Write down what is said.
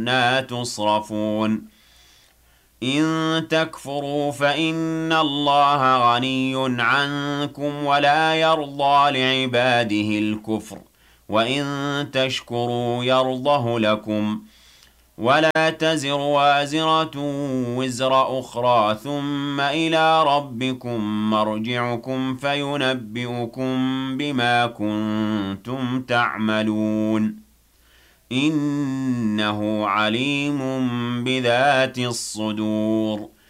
أَنَّىٰ تُصْرَفُونَ إِن تَكْفُرُوا فَإِنَّ اللَّهَ غَنِيٌّ عَنكُمْ وَلَا يَرْضَىٰ لِعِبَادِهِ الْكُفْرَ وَإِن تَشْكُرُوا يَرْضَهُ لَكُمْ ۗ وَلَا تَزِرُ وَازِرَةٌ وِزْرَ أُخْرَىٰ ثُمَّ إِلَىٰ رَبِّكُم مَّرْجِعُكُمْ فَيُنَبِّئُكُم بِمَا كُنتُمْ تَعْمَلُونَ إِنَّهُ عَلِيمٌ بِذَاتِ الصُّدُورِ